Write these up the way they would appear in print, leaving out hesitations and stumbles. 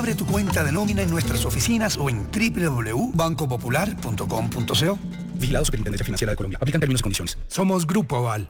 Abre tu cuenta de nómina en nuestras oficinas o en www.bancopopular.com.co. Vigilado Superintendencia Financiera de Colombia. Aplican términos y condiciones. Somos Grupo Aval.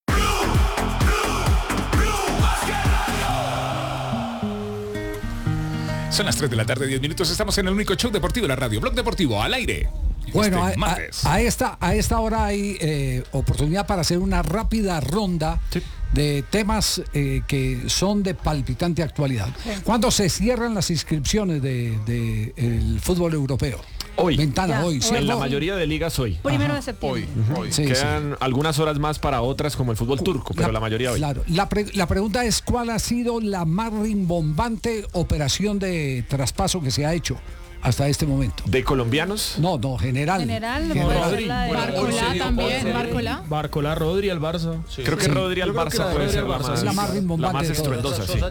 Son las 3 de la tarde, 10 minutos. Estamos en el único show deportivo de la radio. Blog Deportivo, al aire. Bueno, a esta hora hay oportunidad para hacer una rápida ronda de temas que son de palpitante actualidad. ¿Cuándo se cierran las inscripciones del fútbol europeo? Hoy. Ventana, hoy. En la mayoría de ligas hoy. 1 de septiembre. Hoy. Sí, quedan algunas horas más para otras como el fútbol turco, pero la mayoría hoy. Claro. La pregunta es, ¿cuál ha sido la más rimbombante operación de traspaso que se ha hecho hasta este momento? ¿De colombianos? No, general. Rodri. Barcolá también, Barcolá, Rodri al Barça. Sí. Creo que Rodri al Barça puede ser la más rimbombante, la más estruendosa, sí.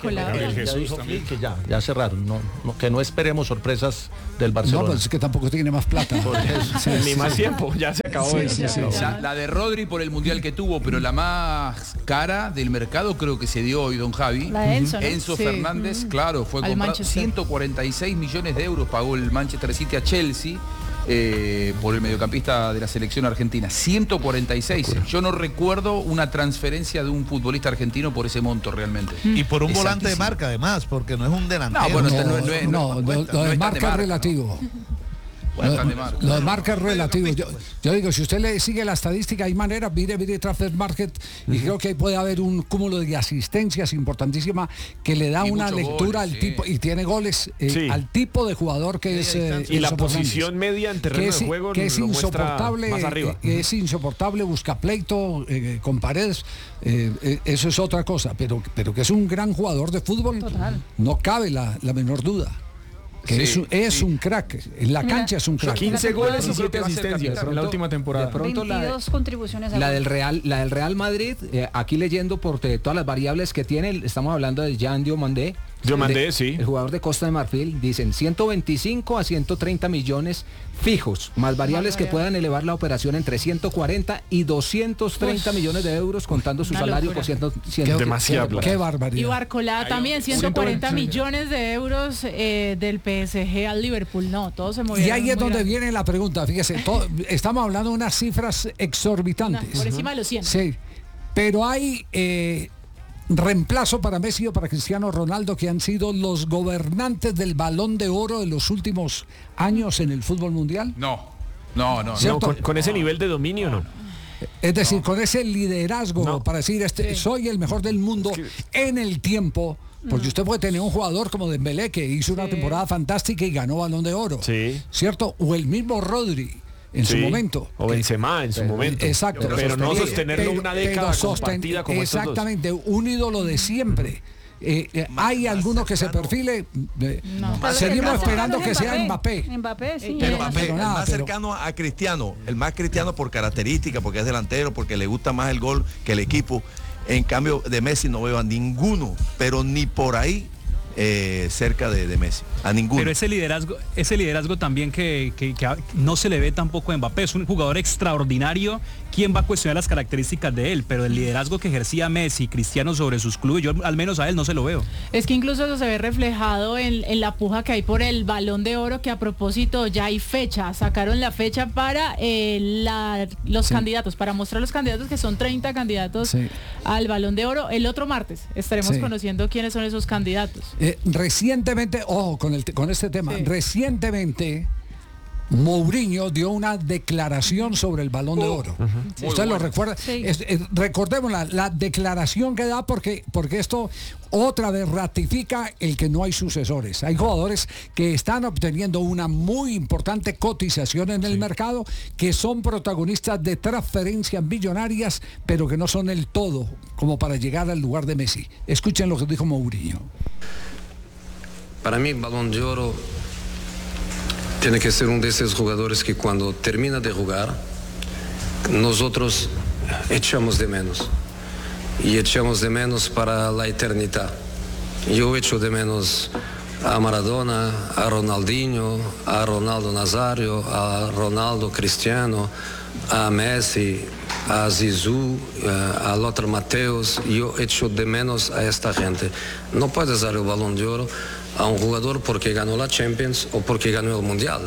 Ya cerraron, que no esperemos sorpresas del Barcelona. No, pues es que tampoco tiene más plata. Ni más tiempo, ya se acabó. La de Rodri por el mundial que tuvo, pero la más cara del mercado creo que se dio hoy, don Javi. La de Enzo, ¿no? Enzo Fernández, claro, fue comprado 146 millones de euros pagó el Manchester City a Chelsea por el mediocampista de la selección argentina. 146. Yo no recuerdo una transferencia de un futbolista argentino por ese monto realmente. Y por un volante de marca además, porque no es un delantero. Lo de marca es relativo. Lo de marca es relativo. Yo digo, si usted le sigue la estadística, hay manera, mire Transfer Market, y creo que ahí puede haber un cúmulo de asistencias importantísima que le da una lectura al tipo, y tiene goles al tipo de jugador que es. Y la posición media en terreno de juego que es insoportable, más arriba. Es insoportable, busca pleito con Paredes, eso es otra cosa, pero que es un gran jugador de fútbol. Total. No cabe la menor duda. Que es un crack, en la cancha es un crack. 15 goles y 7 asistencias en la última temporada. De pronto 22 contribuciones a la del Real Madrid, aquí leyendo por todas las variables que tiene, estamos hablando de Jean Diomandé. El jugador de Costa de Marfil, dicen 125 a 130 millones fijos, más variables que puedan elevar la operación entre 140 y 230 millones de euros contando su salario por 100. Demasiado. Qué barbaridad. Y Barcolá también, 140 millones de euros del PSG al Liverpool. No, todo se movió. Y ahí es donde viene la pregunta, fíjese, estamos hablando de unas cifras exorbitantes. Por encima de los 100. Sí, pero hay reemplazo para Messi o para Cristiano Ronaldo, que han sido los gobernantes del Balón de Oro de los últimos años en el fútbol mundial. No, con ese nivel de dominio no. Es decir, con ese liderazgo para decir soy el mejor del mundo en el tiempo. Porque usted puede tener un jugador como Dembélé, que hizo una temporada fantástica y ganó Balón de Oro, ¿cierto? O el mismo Rodri en su momento, o Benzema en su momento, exacto, pero no sostenerlo una década compartida como exactamente, un ídolo de siempre. Hay alguno que se perfile, seguimos esperando que sea Mbappé, sí, pero Mbappé, el más cercano a Cristiano, el más cristiano por característica, porque es delantero, porque le gusta más el gol que el equipo. En cambio de Messi no veo a ninguno, pero ni por ahí cerca de Messi, a ninguno. Pero ese liderazgo también que no se le ve tampoco a Mbappé. Es un jugador extraordinario. ¿Quién va a cuestionar las características de él? Pero el liderazgo que ejercía Messi y Cristiano sobre sus clubes, yo al menos a él no se lo veo. Es que incluso eso se ve reflejado en la puja que hay por el Balón de Oro, que a propósito ya hay fecha. Sacaron la fecha para los candidatos, para mostrar los candidatos, que son 30 candidatos al Balón de Oro. El otro martes estaremos conociendo quiénes son esos candidatos. Recientemente, ojo con este tema, recientemente Mourinho dio una declaración sobre el Balón de Oro. ¿Usted lo recuerda? Recordemos la declaración que da, porque esto otra vez ratifica el que no hay sucesores. Hay jugadores que están obteniendo una muy importante cotización en el mercado, que son protagonistas de transferencias millonarias, pero que no son el todo como para llegar al lugar de Messi. Escuchen lo que dijo Mourinho. Para mí, Balón de Oro tiene que ser uno de esos jugadores que cuando termina de jugar, nosotros echamos de menos. Y echamos de menos para la eternidad. Yo echo de menos a Maradona, a Ronaldinho, a Ronaldo Nazario, a Ronaldo Cristiano, a Messi, a Zizou, a Lothar Matthäus. Yo echo de menos a esta gente. No puedes dar el Balón de Oro a un jugador porque ganó la Champions o porque ganó el Mundial.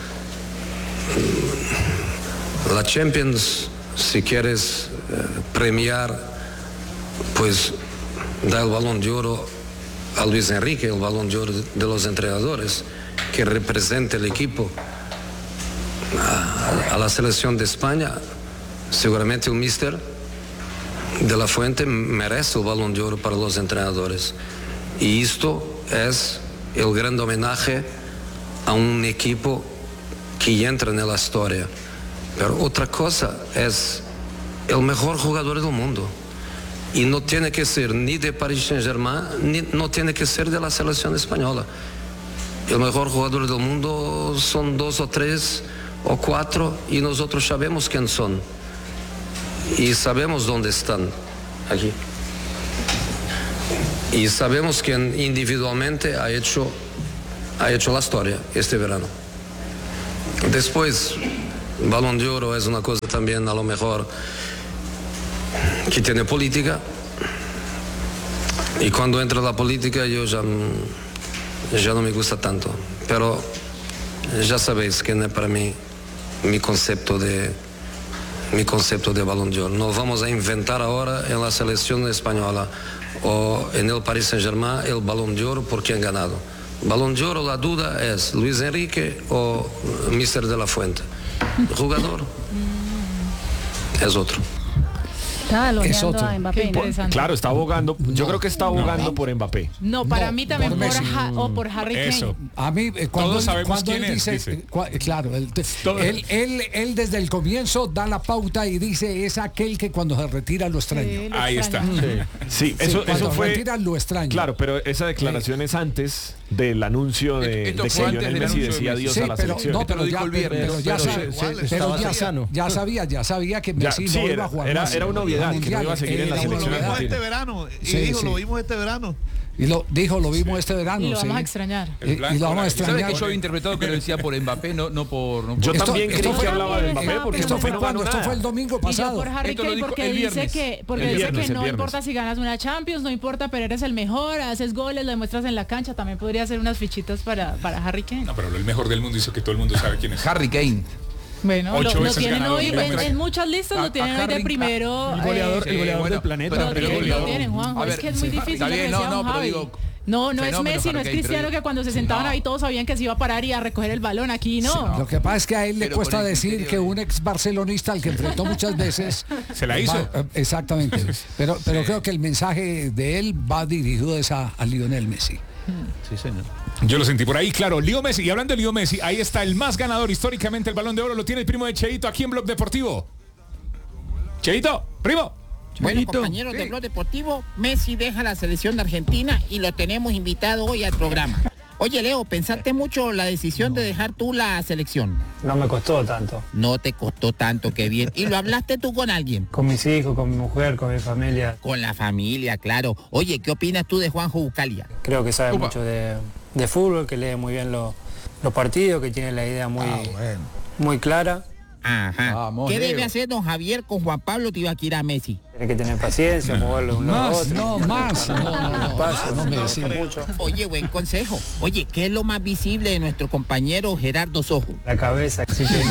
La Champions, si quieres premiar, pues da el Balón de Oro a Luis Enrique, el Balón de Oro de los entrenadores, que representa el equipo. A la selección de España, seguramente el míster de la Fuente merece el Balón de Oro para los entrenadores. Y esto es el gran homenaje a un equipo que entra en la historia. Pero otra cosa es el mejor jugador del mundo. Y no tiene que ser ni de Paris Saint-Germain, ni no tiene que ser de la selección española. El mejor jugador del mundo son 2 o 3 o 4 y nosotros sabemos quién son. Y sabemos dónde están, aquí. Y sabemos quién individualmente ha hecho la historia este verano. Después, Balón de Oro es una cosa también a lo mejor que tiene política. Y cuando entra la política yo ya no me gusta tanto. Pero ya sabéis que no es para mí mi concepto de Balón de Oro. No vamos a inventar ahora en la selección española o en el Paris Saint-Germain el Balón de Oro por quien ha ganado. Balón de Oro, la duda es Luis Enrique o Mister de la Fuente. El jugador es otro. Está elogiando a Mbappé. Claro, está abogando. Yo creo que está abogando por Mbappé. No, para mí también por Harry Kane. Eso. A mí, Todos sabemos cuando quién él es, dice, dice. Claro, él desde el comienzo da la pauta y dice es aquel que cuando se retira lo extraña. Ahí está. Sí, Cuando eso fue. retira lo extraña. Claro, pero esa declaración es antes del anuncio de que Lionel Messi decía adiós a la selección. No, pero ya sabía que Messi no iba a jugar. Era una obviedad que no iba a seguir en la selección. Lo vimos este verano lo vimos este verano. Y lo vimos este verano. Y lo vamos a extrañar. Y lo vamos a extrañar. ¿Sabes que yo he interpretado que lo decía por Mbappé, no por... Yo también creí que hablaba de Mbappé porque esto fue cuando, esto fue el domingo pasado. Y yo por Harry Kane porque dice que no importa si ganas una Champions, no importa, pero eres el mejor, haces goles, lo demuestras en la cancha, también podría hacer unas fichitas para Harry Kane. No, pero el mejor del mundo dice que todo el mundo sabe quién es. Harry Kane. Bueno, lo tienen hoy en muchas listas, lo tienen hoy de primero. El goleador del planeta. Lo tienen, Juanjo. Es que es muy difícil. Está bien, pero digo... No es Messi, no es Cristiano, que cuando se sentaban ahí todos sabían que se iba a parar y a recoger el balón. Aquí no. Lo que pasa es que a él le cuesta decir que un ex barcelonista al que enfrentó muchas veces se la hizo. Exactamente. Pero creo que el mensaje de él va dirigido a Lionel Messi. Sí, señor. Yo lo sentí por ahí, claro. Leo Messi, y hablando de Leo Messi, ahí está el más ganador históricamente, el Balón de Oro, lo tiene el primo de Cheito aquí en Blog Deportivo. Cheito, primo. Bueno, compañeros de Blog Deportivo, Messi deja la selección de Argentina y lo tenemos invitado hoy al programa. Oye, Leo, ¿pensaste mucho la decisión de dejar tú la selección? No me costó tanto. No te costó tanto, qué bien. ¿Y lo hablaste tú con alguien? Con mis hijos, con mi mujer, con mi familia. Con la familia, claro. Oye, ¿qué opinas tú de Juanjo Buscalia? Creo que sabe mucho de fútbol, que lee muy bien los partidos, que tiene la idea muy clara. Ajá. Vamos, ¿qué Leo. debe hacer don Javier con Juan Pablo Tibaquirá Messi? Tiene que tener paciencia, moverlo un lado a otro. No me decís. Oye, buen consejo. Oye, ¿qué es lo más visible de nuestro compañero Gerardo Sojo? La cabeza. Sí, sí,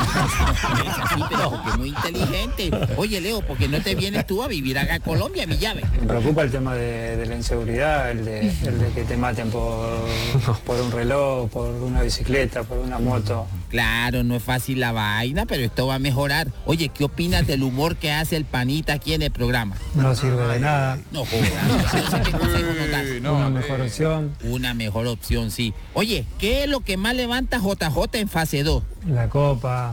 pero porque es muy inteligente. Oye, Leo, ¿por qué no te vienes tú a vivir acá a Colombia, mi llave? Me preocupa el tema de la inseguridad, el de que te maten por un reloj, por una bicicleta, por una moto. Claro, no es fácil la vaina, pero esto va a mejorar. Oye, ¿qué opinas del humor que hace el panita aquí en el programa? No sirve de nada. No jodas. Una mejor opción. Una mejor opción, sí. Oye, ¿qué es lo que más levanta JJ en fase 2? La copa.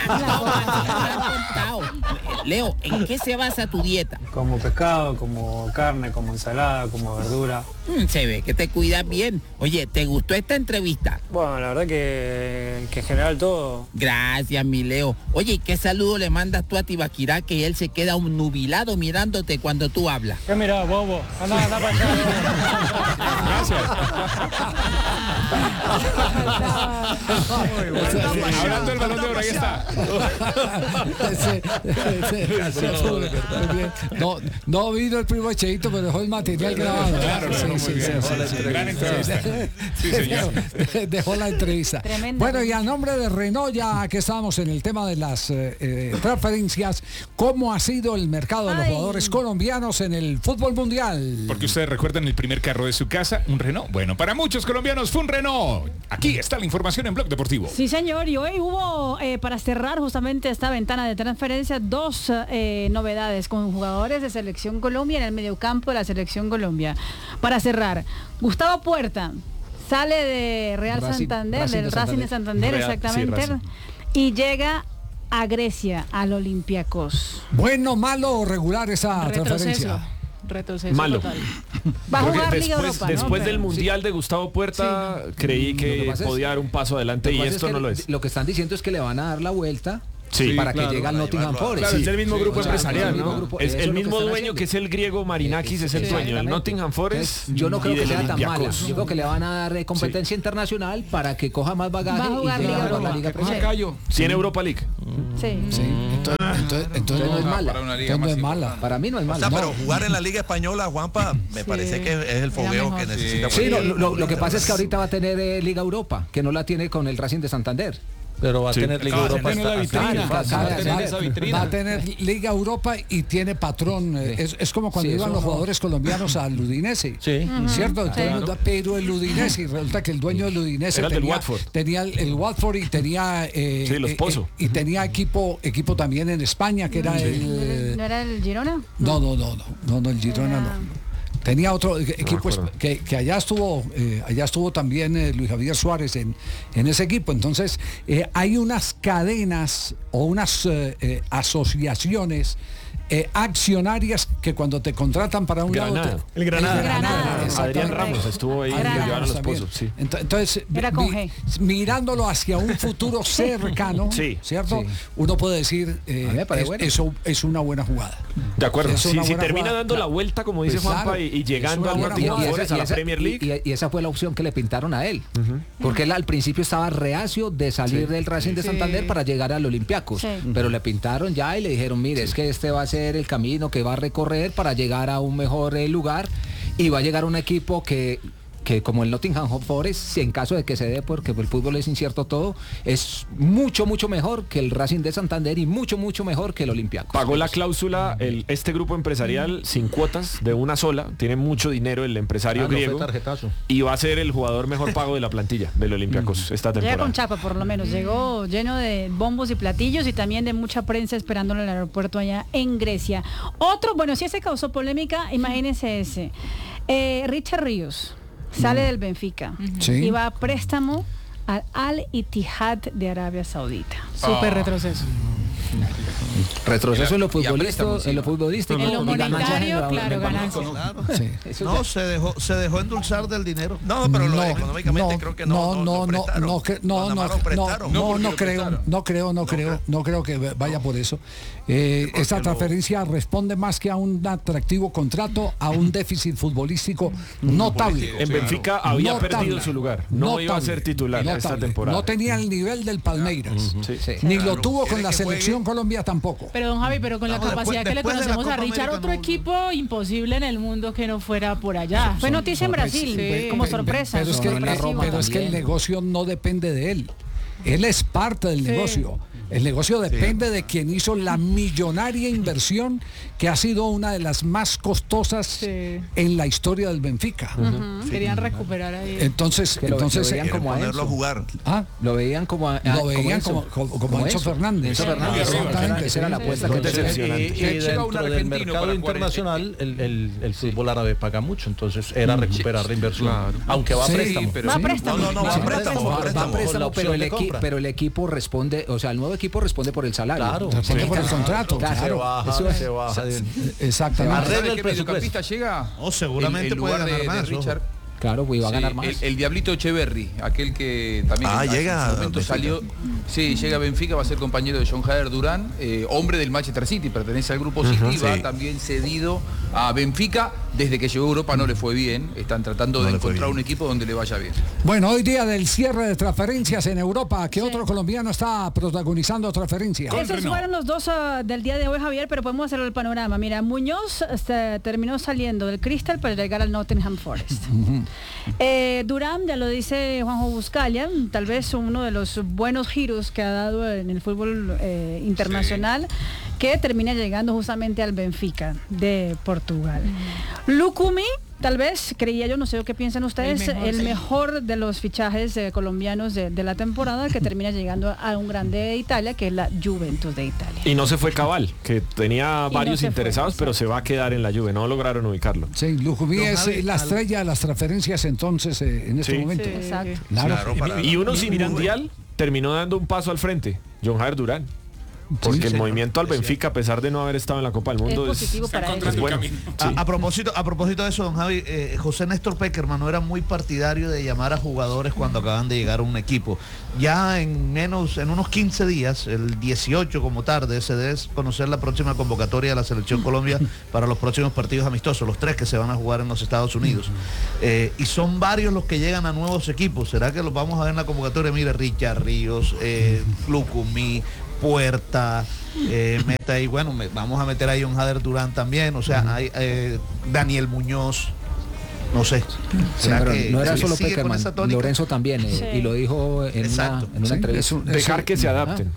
Leo, ¿en qué se basa tu dieta? Como pescado, como carne, como ensalada, como verdura. Se ve que te cuidas bien. Oye, ¿te gustó esta entrevista? Bueno, la verdad que en general todo. Gracias, mi Leo. Oye, ¿qué saludo le mandas tú a Tibaquirá que él se queda un nubilado mirándote cuando tú hablas? ¿Qué mirá, bobo? Anda para allá. Gracias. Hablando del Balón de Oro, ahí está. No vino el primo Cheito, pero dejó el material grabado. Claro, gran entrevista. Sí, señor. Dejó la entrevista. Tremenda. Bueno, y a nombre de Renault, ya que estábamos en el tema de las preferencias, ¿cómo ha sido el mercado de los jugadores colombianos en el fútbol mundial? Porque ustedes recuerdan el primer carro de su casa, un Renault. Bueno, para muchos colombianos fue un Renault. Aquí está la información en Blog Deportivo. Sí, señor, y hoy hubo, para cerrar justamente esta ventana de transferencia, dos novedades con jugadores de Selección Colombia en el mediocampo de la Selección Colombia. Para cerrar, Gustavo Puerta sale de del Racing de Santander, exactamente, y llega a Grecia, al Olympiacos. ¿Bueno, malo o regular esa transferencia? Retroceso malo. total. Va a jugar Liga Europa, después del Mundial de Gustavo Puerta, creí que podía dar un paso adelante y esto no lo es. Lo que están diciendo es que le van a dar la vuelta. Sí, para que llegue al Nottingham Forest. Claro, es el mismo grupo empresarial, ¿no? Es el mismo dueño que es el griego Marinakis, es el dueño del Nottingham Forest. Yo no creo que sea tan mala. Yo creo que le van a dar competencia internacional para que coja más bagaje y llegue a la Liga Premier. ¿Tiene Europa League? Sí. Entonces no es mala. No es mala. Para mí no es mala. Pero jugar en la Liga Española, Juanpa, me parece que es el fogueo que necesita. Sí, lo que pasa es que ahorita va a tener Liga Europa, que no la tiene con el Racing de Santander. Pero va a tener Liga Europa. Va a tener Liga Europa y tiene patrón. Es como cuando iban los jugadores colombianos al Udinese. Sí. ¿Cierto? Pero el Udinese, resulta que el dueño del Udinese tenía el Watford y tenía los Pozos. Y tenía equipo también en España, que era el... ¿No era el Girona? No, el Girona no. Tenía otro equipo que allá estuvo también Luis Javier Suárez en ese equipo. Entonces hay unas cadenas o unas asociaciones accionarias que cuando te contratan para un Granada. lado El Granada. Adrián Ramos estuvo ahí a los Pozos. Sí. Entonces, mirándolo hacia un futuro cercano, ¿cierto? Sí. Uno puede decir eso es una buena jugada. De acuerdo. Si termina dando la vuelta, como dice Juanpa, y llegando a la Premier League. Y esa fue la opción que le pintaron a él. Porque él al principio estaba reacio de salir del Racing de Santander para llegar al Olympiacos. Pero le pintaron ya y le dijeron, mire, es que este va a ser el camino que va a recorrer para llegar a un mejor lugar y va a llegar un equipo que como el Nottingham Forest, si en caso de que se dé, porque el fútbol es incierto todo, es mucho mejor que el Racing de Santander y mucho mejor que el Olympiacos. Pagó la cláusula este grupo empresarial sin cuotas de una sola, tiene mucho dinero el empresario griego y va a ser el jugador mejor pago de la plantilla del Olympiacos esta temporada. Llega con chapa por lo menos, llegó lleno de bombos y platillos y también de mucha prensa esperándolo en el aeropuerto allá en Grecia. Otro, bueno, si ese causó polémica, imagínense ese. Richard Ríos sale del Benfica y va a préstamo al Al-Ittihad de Arabia Saudita. Súper retroceso. Retroceso en lo futbolístico, en lo monetario, claro, ganancia. No, se dejó endulzar del dinero. No, pero económicamente creo que no creo que vaya por eso. Esta transferencia responde más que a un atractivo contrato, a un déficit futbolístico notable. En Benfica había perdido su lugar, no iba a ser titular esta temporada. No tenía el nivel del Palmeiras, ni lo tuvo con la selección Colombia tampoco. Pero don Javi, con la capacidad que le conocemos a Richard, otro equipo imposible en el mundo que no fuera por allá. Fue noticia en Brasil, como sorpresa. Pero es que el negocio no depende de él. Él es parte del negocio. El negocio depende de quien hizo la millonaria inversión que ha sido una de las más costosas en la historia del Benfica. Querían recuperar ahí. Entonces lo veían como ponerlo a jugar. Lo veían como Enzo Fernández. Esa era la apuesta que y dentro del mercado internacional el fútbol árabe paga mucho, entonces era recuperar la inversión. Aunque va a préstamo. Va a préstamo. Pero el equipo responde, o sea, el nuevo equipo responde por el salario. Claro, responde por el contrato. Se baja. Exactamente. ¿Arregla el mediocampista llega? Seguramente puede ganar más. Richard, Claro, pues iba a ganar más. El Diablito Echeverry, aquel que también llega en su momento salió. Sí, llega a Benfica, va a ser compañero de John Hader Durán, hombre del Manchester City, pertenece al grupo City, va también cedido a Benfica. Desde que llegó a Europa no le fue bien, están tratando de encontrar un equipo donde le vaya bien. Bueno, hoy día del cierre de transferencias en Europa, ¿qué otro colombiano está protagonizando transferencias? Esos fueron los dos del día de hoy, Javier, pero podemos hacer el panorama. Mira, Muñoz terminó saliendo del Crystal para llegar al Nottingham Forest. Durán, ya lo dice Juanjo Buscalia, tal vez uno de los buenos giros que ha dado en el fútbol internacional, que termina llegando justamente al Benfica de Portugal. Lucumí, tal vez, creía yo, no sé qué piensan ustedes, el mejor de los fichajes colombianos de la temporada, que termina llegando a un grande de Italia, que es la Juventus de Italia. Y no se fue Cabal, que tenía varios interesados, pero se va a quedar en la Juve, no lograron ubicarlo. Sí, Lucumí es la estrella de las transferencias entonces en este momento. Exacto. Claro, y uno sin mundial terminó dando un paso al frente, John Javier Durán. Porque el movimiento al Benfica, a pesar de no haber estado en la Copa del Mundo, es bueno. A propósito de eso, don Javi, José Néstor Peckerman no era muy partidario de llamar a jugadores cuando acaban de llegar a un equipo. Ya en unos 15 días, el 18 como tarde, se debe conocer la próxima convocatoria de la Selección Colombia para los próximos partidos amistosos, los 3 que se van a jugar en los Estados Unidos. Y son varios los que llegan a nuevos equipos. ¿Será que los vamos a ver en la convocatoria? Mire, Richard Ríos, Lucumí, Puerta, meta ahí, bueno, vamos a meter ahí un Hader Durán también, o sea, hay Daniel Muñoz, no sé. No era solo Peckerman, Lorenzo también, y lo dijo en una entrevista. Dejar que se adapten.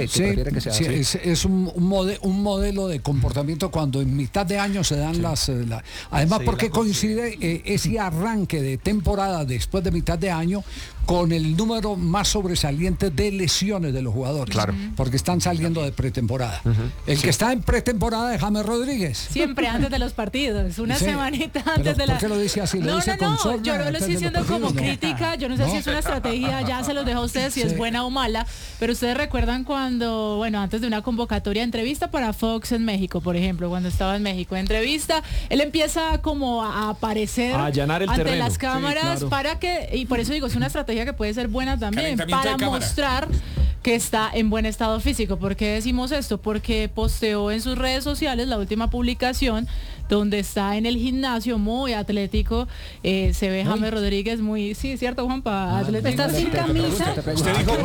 Es un modelo de comportamiento cuando en mitad de año se dan además porque coincide ese arranque de temporada después de mitad de año con el número más sobresaliente de lesiones de los jugadores, porque están saliendo de pretemporada. El que está en pretemporada es James Rodríguez. Siempre antes de los partidos, una semanita antes de la... ¿Por qué lo dice así? No, yo no lo estoy diciendo como crítica, yo no sé si es una estrategia, ya se los dejo a ustedes si es buena o mala, pero ustedes recuerdan cuando, antes de una convocatoria de entrevista para Fox en México, por ejemplo, cuando estaba en México, entrevista, él empieza como a aparecer ante las cámaras para que, y por eso digo, es una estrategia que puede ser buena también, para mostrar que está en buen estado físico. ¿Por qué decimos esto? Porque posteó en sus redes sociales la última publicación donde está en el gimnasio muy atlético, se ve James Rodríguez muy, sí, cierto, Juanpa, atlético. Está sin camisa. Usted dijo,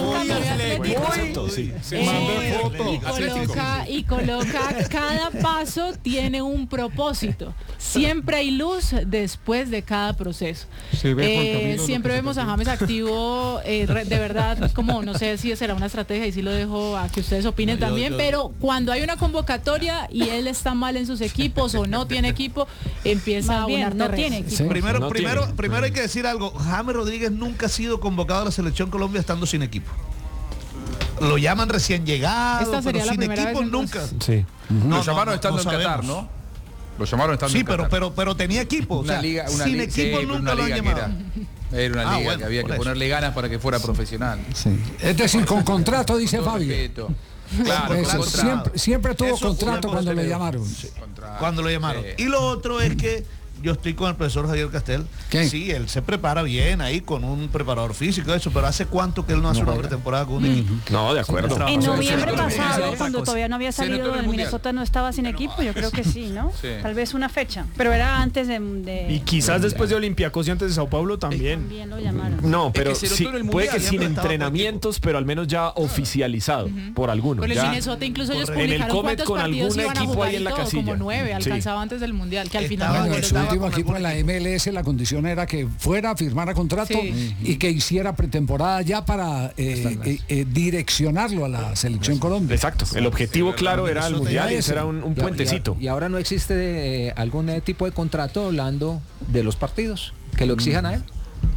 y coloca cada paso tiene un propósito. Siempre hay luz después de cada proceso. Siempre vemos a James activo, de verdad, como no sé si será una estrategia y si lo dejo a que ustedes opinen también, pero cuando hay una convocatoria y él está mal en sus equipos o no tiene equipo, empieza a volar terreno. Tiene equipo. Primero hay que decir algo. James Rodríguez nunca ha sido convocado a la Selección Colombia estando sin equipo. Lo llaman recién llegado, pero sin equipo nunca. Sí. Lo llamaron estando en Qatar, ¿no? Lo llamaron estando en Qatar. Sí, pero tenía equipo. Sin equipo nunca lo han llamado. Era una liga que había que ponerle ganas para que fuera profesional. Sí. Es decir, con contrato, dice Fabio. Claro, siempre tuvo contrato cuando le llamaron. Cuando lo llamaron. Y lo otro es que yo estoy con el profesor Javier Castel. Sí, él se prepara bien ahí con un preparador físico, eso, pero ¿hace cuánto que él no hace una pretemporada con un equipo? No, de acuerdo. En noviembre pasado, cuando todavía no había salido del Minnesota, no estaba sin equipo, yo creo que sí, ¿no? Tal vez una fecha, pero era antes de... Y quizás después de Olympiacos y antes de Sao Paulo también. También lo llamaron. No, pero sí, puede que sin entrenamientos, pero al menos ya oficializado por alguno. Con el Minnesota incluso ellos publicaron cuántos partidos iban a jugar y todo, como 9, alcanzaba antes del Mundial, que al final... Su último equipo en la MLS, la condición era que fuera, firmara contrato y que hiciera pretemporada ya para direccionarlo a la Selección Colombia. Exacto, el objetivo claro era el Mundial, ese era un puentecito. Y ahora no existe algún tipo de contrato hablando de los partidos que lo exijan a él. Bueno.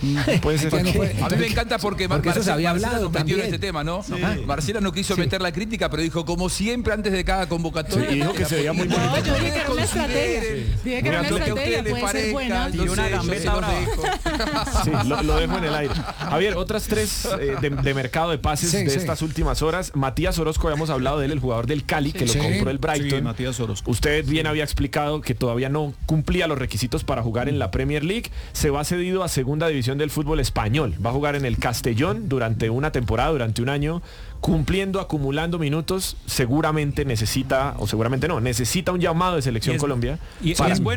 Puede ser. A mí me encanta porque eso se había hablado metió en este tema, ¿no? Marcela no quiso meter la crítica, pero dijo, como siempre, antes de cada convocatoria. Y dijo que se veía muy bonito. No, yo dije que era una estrategia. Dije que era una estrategia, puede ser buena. Y una gambeta brava. Sí, lo dejo en el aire. Javier, otras tres de mercado de pases de estas últimas horas. Matías Orozco, habíamos hablado de él, el jugador del Cali, que lo compró el Brighton. Sí, Matías Orozco. Usted bien había explicado que todavía no cumplía los requisitos para jugar en la Premier League. Se va cedido a segunda división del fútbol español. Va a jugar en el Castellón durante una temporada, durante un año, cumpliendo, acumulando minutos. Seguramente necesita un llamado de Selección Colombia. Y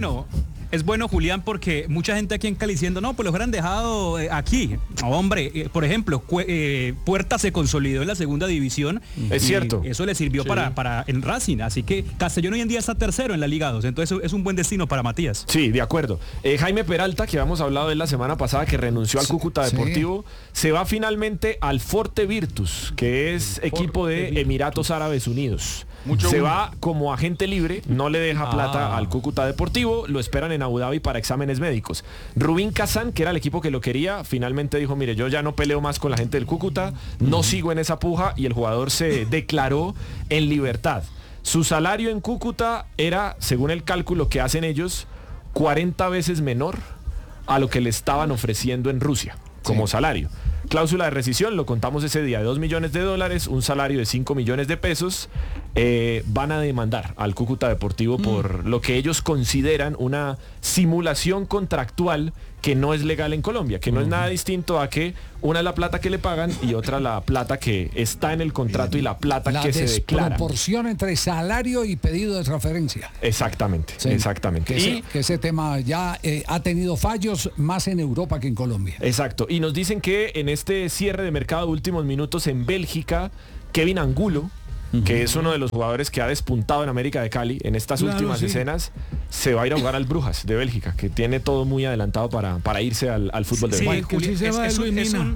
es bueno, Julián, porque mucha gente aquí en Cali diciendo, no, pues los hubieran dejado aquí. No, hombre, por ejemplo, Puerta se consolidó en la segunda división. Es cierto. Eso le sirvió para en Racing. Así que Castellón hoy en día está tercero en la Liga 2. Entonces es un buen destino para Matías. Sí, de acuerdo. Jaime Peralta, que habíamos hablado de él la semana pasada, que renunció al Cúcuta Deportivo, se va finalmente al Forte Virtus, que es equipo de Emiratos Árabes Unidos. Se va como agente libre, no le deja plata al Cúcuta Deportivo, lo esperan en Abu Dhabi para exámenes médicos. Rubín Kazán, que era el equipo que lo quería, finalmente dijo, mire, yo ya no peleo más con la gente del Cúcuta, no sigo en esa puja, y el jugador se declaró en libertad. Su salario en Cúcuta era, según el cálculo que hacen ellos, 40 veces menor a lo que le estaban ofreciendo en Rusia como salario. Cláusula de rescisión, lo contamos ese día, de $2 millones, un salario de 5 millones de pesos. Van a demandar al Cúcuta Deportivo por lo que ellos consideran una simulación contractual que no es legal en Colombia, que no es nada distinto a que una es la plata que le pagan y otra la plata que está en el contrato y la plata que se declara. La proporción entre salario y pedido de transferencia. Exactamente, exactamente. Que ese tema ya ha tenido fallos más en Europa que en Colombia. Exacto, y nos dicen que en este cierre de mercado de últimos minutos en Bélgica, Kevin Angulo, que es uno de los jugadores que ha despuntado en América de Cali en estas últimas escenas, se va a ir a jugar al Brujas de Bélgica, que tiene todo muy adelantado para irse al fútbol de Bélgica.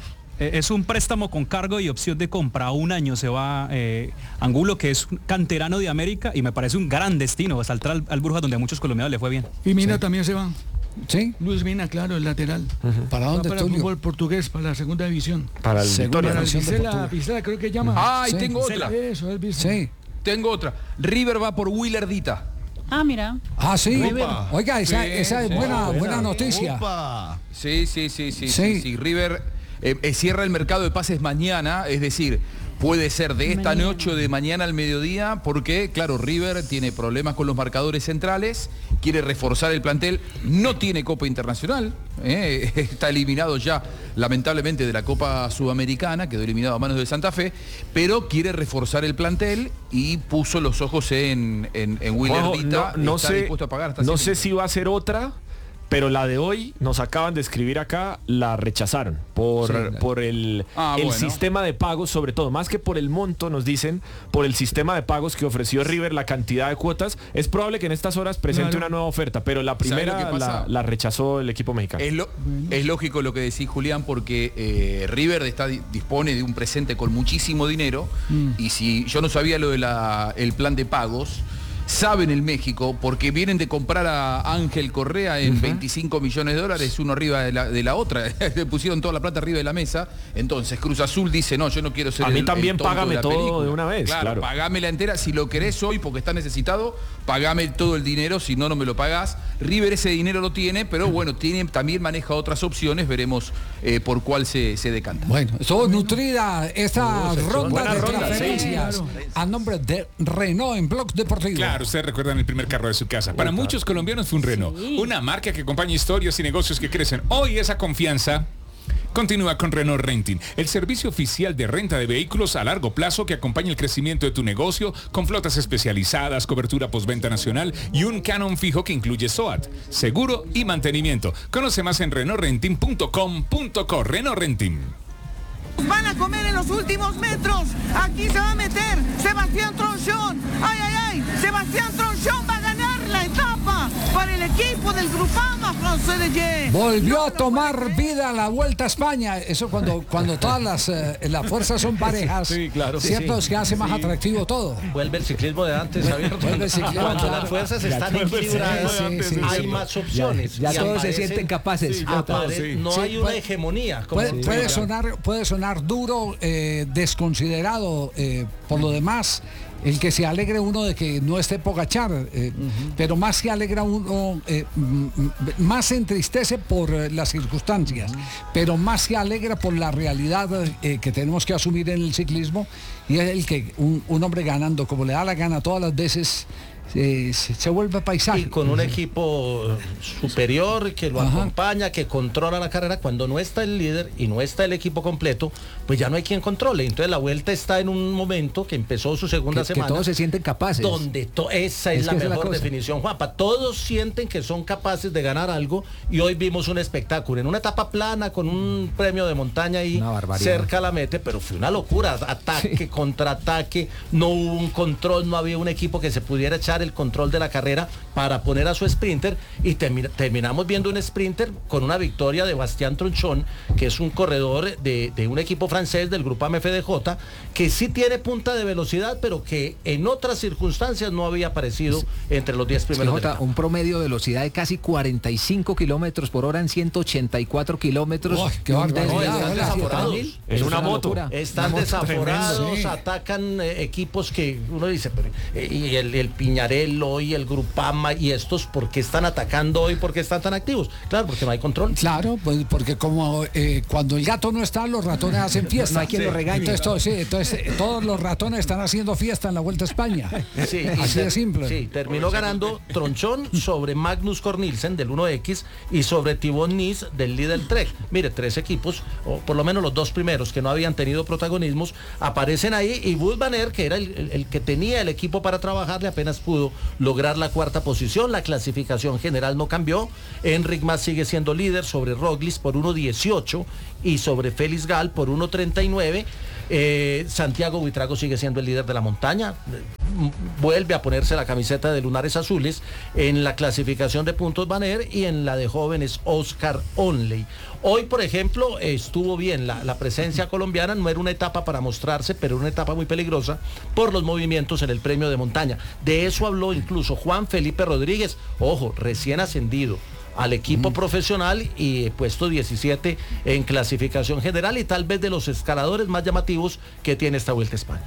Es un préstamo con cargo y opción de compra. A un año se va Angulo, que es canterano de América, y me parece un gran destino saltar al Brujas, donde a muchos colombianos le fue bien. Y Mina también se va. ¿Sí? Luis Mina, claro, el lateral. ¿Para dónde? Para el fútbol portugués, para la segunda división. Para el Victoria. Vizela, creo que llama. Ah, y tengo otra. Eso, sí. Tengo otra. River va por Willer Dita. Ah, mira. Ah, sí. Oiga, esa es buena noticia. Sí. River cierra el mercado de pases mañana, es decir, puede ser de esta noche o de mañana al mediodía, porque, claro, River tiene problemas con los marcadores centrales, quiere reforzar el plantel, no tiene Copa Internacional, está eliminado ya, lamentablemente, de la Copa Sudamericana, quedó eliminado a manos de Santa Fe, pero quiere reforzar el plantel y puso los ojos en Willer Dita. No sé si va a ser otra, pero la de hoy, nos acaban de escribir acá, la rechazaron por el sistema de pagos, sobre todo, más que por el monto, nos dicen, por el sistema de pagos que ofreció River, la cantidad de cuotas. Es probable que en estas horas presente una nueva oferta, pero la primera la rechazó el equipo mexicano. Es lógico lo que decís, Julián, porque River dispone de un presente con muchísimo dinero, y si yo no sabía lo de el plan de pagos, saben el México, porque vienen de comprar a Ángel Correa en $25 millones, uno arriba de la otra, le pusieron toda la plata arriba de la mesa. Entonces Cruz Azul dice, no, yo no quiero ser a mí también págame todo película. De una vez. Claro, pagame la entera, si lo querés hoy porque está necesitado, pagame todo el dinero, si no, no me lo pagás. River ese dinero lo tiene, pero bueno, también maneja otras opciones, veremos por cuál se decanta. Bueno, estuvo nutrida esta ronda de transferencias a nombre de Renault en Blog Deportivo. Claro, ustedes recuerdan el primer carro de su casa. Para muchos colombianos fue un Renault, una marca que acompaña historias y negocios que crecen. Hoy esa confianza continúa con Renault Renting, el servicio oficial de renta de vehículos a largo plazo que acompaña el crecimiento de tu negocio con flotas especializadas, cobertura postventa nacional y un canon fijo que incluye SOAT, seguro y mantenimiento. Conoce más en renaultrenting.com.co. Renault Renting. Van a comer en los últimos metros. Aquí se va a meter Sebastián Tronchón. ¡Ay! Sebastián Tronchón va a ganar la etapa. para el equipo del Groupama Francés. Volvió a tomar vida la Vuelta a España. Eso cuando todas las fuerzas son parejas. Sí, claro. Cierto, Sí, es que hace más atractivo todo. Vuelve el ciclismo de antes, Javier. Vuelve el ciclismo, Cuando claro. las fuerzas están equilibradas, hay más opciones. Ya todos se sienten capaces. No hay una hegemonía. Puede sonar duro, desconsiderado, por lo demás. El que se alegre uno de que no esté Pogačar, pero más se alegra uno, más se entristece por las circunstancias, pero más se alegra por la realidad que tenemos que asumir en el ciclismo, y es el que un hombre ganando como le da la gana todas las veces, se vuelve paisaje. Y con un equipo superior que lo acompaña, que controla la carrera. Cuando no está el líder y no está el equipo completo, pues ya no hay quien controle. Entonces la Vuelta está en un momento que empezó su segunda semana. Que todos se sienten capaces. Donde esa es la mejor definición, Juanpa. Todos sienten que son capaces de ganar algo, y hoy vimos un espectáculo en una etapa plana con un premio de montaña ahí cerca a la meta, pero fue una locura. Ataque, contraataque, no hubo un control, no había un equipo que se pudiera echar el control de la carrera para poner a su sprinter, y terminamos viendo un sprinter con una victoria de Bastien Tronchon, que es un corredor de un equipo francés del Grupo FDJ, que sí tiene punta de velocidad, pero que en otras circunstancias no había aparecido entre los 10 primeros. Un promedio de velocidad de casi 45 kilómetros por hora en 184 kilómetros. Están desaforados. Es una moto. Están desaforados, atacan equipos que uno dice, pero, y el Piñarello y el Grupama, y estos, ¿por qué están atacando hoy? ¿Por qué están tan activos? Claro, porque no hay control. Claro, pues porque como cuando el gato no está, los ratones hacen fiesta. No hay quien lo regañe. Entonces todos los ratones están haciendo fiesta en la Vuelta a España. Sí, así de simple. Sí, terminó ganando Tronchon sobre Magnus Cornilsen del 1X y sobre Thibaut Nice del Lidl Trek. Mire, 3 equipos, o por lo menos los 2 primeros que no habían tenido protagonismos, aparecen ahí, y Wout van Aert, que era el que tenía el equipo para trabajarle, apenas pudo lograr la 4ª posición. La clasificación general no cambió. Enric Mas sigue siendo líder sobre Roglic por 1.18 y sobre Félix Gall por 1.39. Santiago Buitrago sigue siendo el líder de la montaña, vuelve a ponerse la camiseta de lunares azules en la clasificación de puntos Van Aert, y en la de jóvenes Oscar Onley. Hoy, por ejemplo, estuvo bien la presencia colombiana. No era una etapa para mostrarse, pero una etapa muy peligrosa por los movimientos en el premio de montaña. De eso habló incluso Juan Felipe Rodríguez, ojo, recién ascendido al equipo profesional y puesto 17 en clasificación general, y tal vez de los escaladores más llamativos que tiene esta Vuelta a España.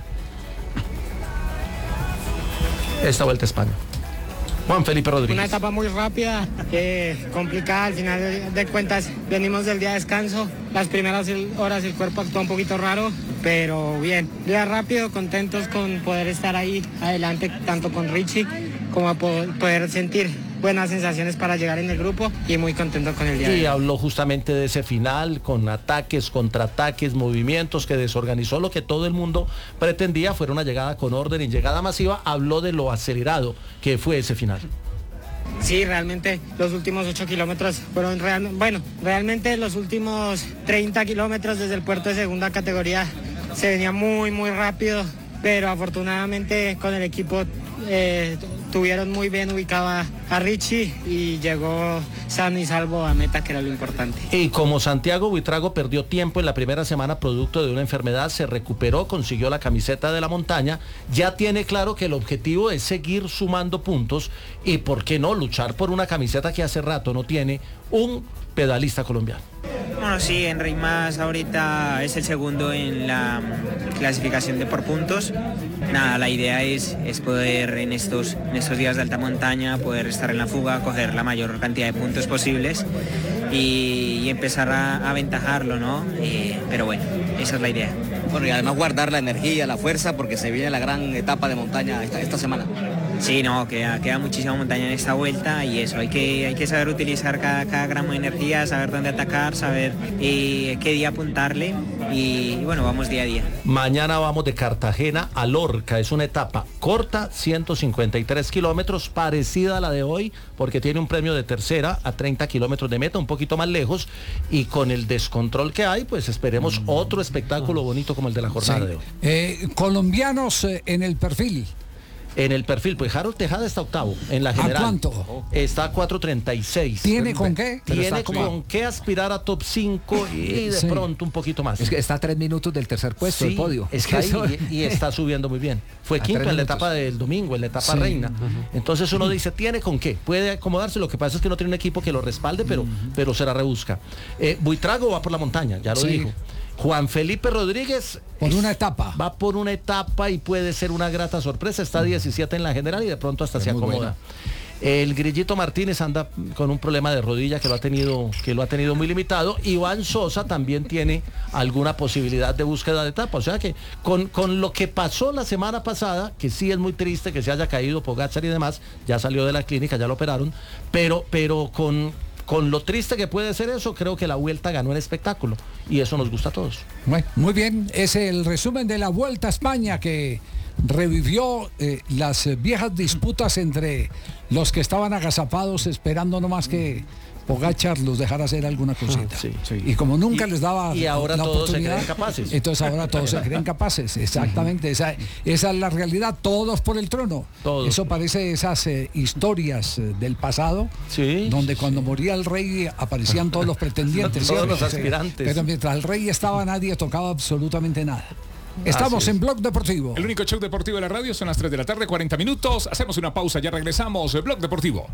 Juan Felipe Rodríguez. Una etapa muy rápida, complicada. Al final de cuentas venimos del día de descanso. Las primeras horas el cuerpo actuó un poquito raro, pero bien. Día rápido, contentos con poder estar ahí adelante, tanto con Richie como poder sentir buenas sensaciones para llegar en el grupo, y muy contento con el día de hoy. Y habló justamente de ese final, con ataques, contraataques, movimientos que desorganizó lo que todo el mundo pretendía fuera una llegada con orden y llegada masiva. Habló de lo acelerado que fue ese final. Sí, realmente los últimos 8 kilómetros fueron realmente los últimos 30 kilómetros desde el puerto de segunda categoría se venía muy rápido, pero afortunadamente con el equipo tuvieron muy bien ubicada a Richie y llegó sano y salvo a meta, que era lo importante. Y como Santiago Buitrago perdió tiempo en la primera semana producto de una enfermedad, se recuperó, consiguió la camiseta de la montaña, ya tiene claro que el objetivo es seguir sumando puntos y, ¿por qué no?, luchar por una camiseta que hace rato no tiene un pedalista colombiano. Bueno, sí, Enric Mas ahorita es el segundo en la clasificación de por puntos. Nada, la idea es poder en estos días de alta montaña poder estar en la fuga, coger la mayor cantidad de puntos posibles y empezar a aventajarlo, ¿no? Pero bueno, esa es la idea. Bueno, y además guardar la energía, la fuerza, porque se viene la gran etapa de montaña esta semana. Sí, no, queda muchísima montaña en esta vuelta, y eso, hay que saber utilizar cada gramo de energía, saber dónde atacar, saber qué día apuntarle, y bueno, vamos día a día. Mañana vamos de Cartagena a Lorca, es una etapa corta, 153 kilómetros, parecida a la de hoy, porque tiene un premio de tercera a 30 kilómetros de meta, un poquito más lejos, y con el descontrol que hay, pues esperemos otro espectáculo bonito como el de la jornada de hoy. Colombianos en el perfil. En el perfil, pues Harold Tejada está octavo en la general. ¿A cuánto? Está a 4.36. ¿Tiene con qué? Tiene con qué aspirar a top 5 y de pronto un poquito más. Es que está a 3 minutos del tercer puesto del podio. Está ahí y está subiendo muy bien. Fue quinto en la etapa del domingo, en la etapa reina. Entonces uno dice, ¿tiene con qué? Puede acomodarse, lo que pasa es que no tiene un equipo que lo respalde, pero se la rebusca. Buitrago va por la montaña, ya lo dijo. Juan Felipe Rodríguez por una etapa. Va por una etapa y puede ser una grata sorpresa. Está 17 en la general y de pronto hasta se acomoda. Buena. El Grillito Martínez anda con un problema de rodilla que lo ha tenido muy limitado. Iván Sosa también tiene alguna posibilidad de búsqueda de etapa. O sea que con lo que pasó la semana pasada, que sí es muy triste que se haya caído Pogačar y demás, ya salió de la clínica, ya lo operaron, pero con lo triste que puede ser eso, creo que la Vuelta ganó en espectáculo y eso nos gusta a todos. Bueno, muy bien, es el resumen de la Vuelta a España que revivió las viejas disputas entre los que estaban agazapados esperando nomás que Pogačar los dejara hacer alguna cosita. Y como nunca les daba y ahora la todos oportunidad, se creen capaces. Entonces ahora todos se creen capaces, exactamente. Esa es la realidad, todos por el trono. Todos. Eso parece esas historias del pasado, donde cuando moría el rey aparecían todos los pretendientes. Todos los aspirantes. Pero mientras el rey estaba nadie tocaba absolutamente nada. Estamos en Blog Deportivo. El único show deportivo de la radio, son las 3 de la tarde, 40 minutos. Hacemos una pausa, ya regresamos. Blog Deportivo.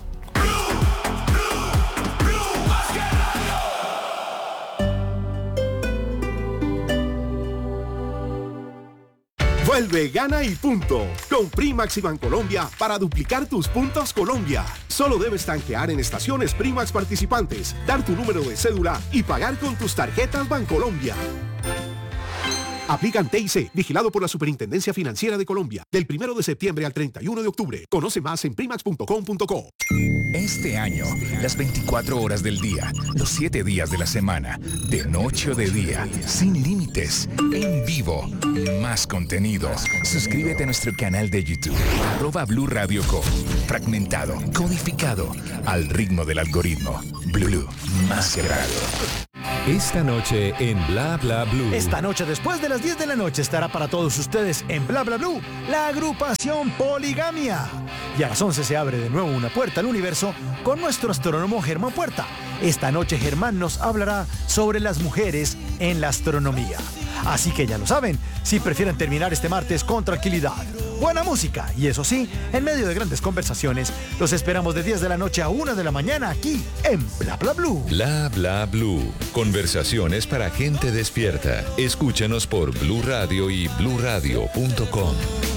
Vuelve, gana y punto. Con Primax y Bancolombia para duplicar tus puntos Colombia. Solo debes tanquear en estaciones Primax participantes, dar tu número de cédula y pagar con tus tarjetas Bancolombia. Aplican TIC, vigilado por la Superintendencia Financiera de Colombia, del 1 de septiembre al 31 de octubre. Conoce más en primax.com.co. Este año, las 24 horas del día, los 7 días de la semana, de noche o de día, sin límites, en vivo, más contenido. Suscríbete a nuestro canal de YouTube, @Blue Radio Co. Fragmentado, codificado, al ritmo del algoritmo. Blue, más que radio. Esta noche en Bla Bla Blue. Esta noche, después de las 10 de la noche, estará para todos ustedes en Bla Bla Blue la agrupación Poligamia. Y a las 11 se abre de nuevo una puerta al universo con nuestro astrónomo Germán Puerta. Esta noche Germán nos hablará sobre las mujeres en la astronomía. Así que ya lo saben, si prefieren terminar este martes con tranquilidad, buena música y eso sí, en medio de grandes conversaciones, los esperamos de 10 de la noche a 1 de la mañana aquí en Bla Bla Blue. Bla Bla Blue. Conversaciones para gente despierta. Escúchanos por Blue Radio y bluradio.com.